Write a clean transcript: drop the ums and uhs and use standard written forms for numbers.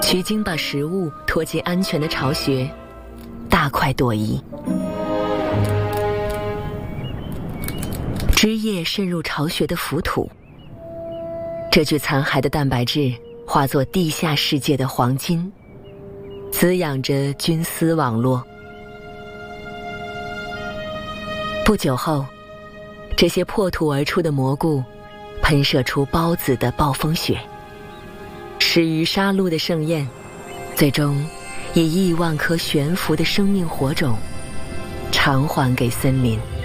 取经把食物拖进安全的巢穴，大快朵颐。汁液渗入巢穴的浮土，这具残骸的蛋白质化作地下世界的黄金，滋养着菌丝网络。不久后，这些破土而出的蘑菇喷射出孢子的暴风雪，始于杀戮的盛宴，最终以亿万颗悬浮的生命火种偿还给森林。